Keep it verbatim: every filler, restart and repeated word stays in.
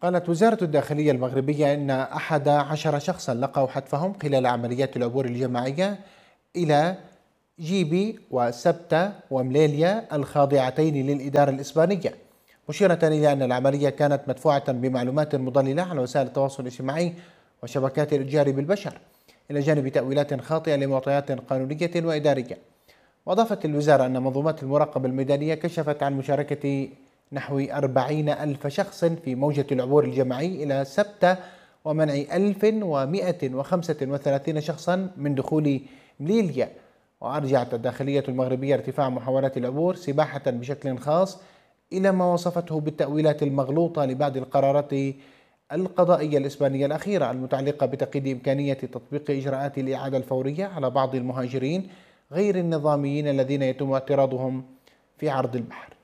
قالت وزارة الداخلية المغربية أن أحد عشر شخصا لقوا حتفهم خلال عمليات العبور الجماعية إلى جيبي وسبتة ومليليا الخاضعتين للإدارة الإسبانية، مشيرة إلى أن العملية كانت مدفوعة بمعلومات مضللة على وسائل التواصل الاجتماعي وشبكات الإتجار بالبشر، إلى جانب تأويلات خاطئة لمعطيات قانونية وإدارية. وأضافت الوزارة أن منظومات المراقبة الميدانية كشفت عن مشاركة نحو أربعين ألف شخص في موجة العبور الجماعي إلى سبتة، ومنع ألف ومئة وخمسة وثلاثين شخصا من دخول مليليا. وأرجعت الداخلية المغربية ارتفاع محاولات العبور سباحة بشكل خاص إلى ما وصفته بالتأويلات المغلوطة لبعض القرارات القضائية الإسبانية الأخيرة المتعلقة بتقييد إمكانية تطبيق إجراءات الإعادة الفورية على بعض المهاجرين غير النظاميين الذين يتم اعتراضهم في عرض البحر.